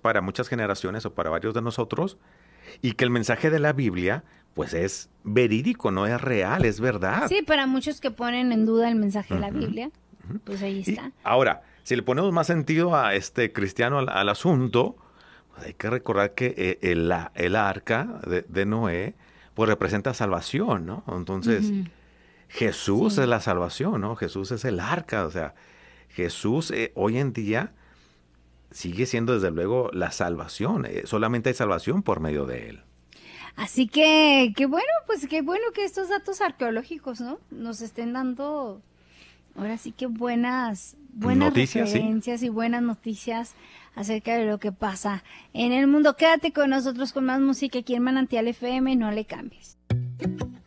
para muchas generaciones o para varios de nosotros, y que el mensaje de la Biblia, pues es verídico, no es real, es verdad. Sí, para muchos que ponen en duda el mensaje de la Ujú, Biblia, ujú. pues ahí Y está. ahora, si le ponemos más sentido a este cristiano al asunto, pues hay que recordar que el arca de Noé, pues representa salvación, ¿no? Entonces, Ujú, Jesús es sí. la salvación, ¿no? Jesús es el arca, o sea, Jesús hoy en día sigue siendo desde luego la salvación, solamente hay salvación por medio de él. Así que, qué bueno, pues qué bueno que estos datos arqueológicos, ¿no? Nos estén dando, ahora sí que buenas Noticias, sí. referencias y buenas noticias acerca de lo que pasa en el mundo. Quédate con nosotros con más música aquí en Manantial FM, no le cambies.